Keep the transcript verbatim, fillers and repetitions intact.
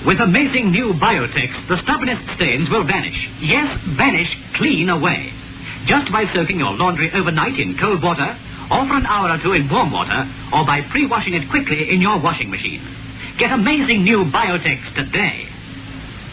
With amazing new Biotex, the stubbornest stains will vanish. Yes, vanish clean away. Just by soaking your laundry overnight in cold water, or for an hour or two in warm water, or by pre-washing it quickly in your washing machine. Get amazing new Biotex today.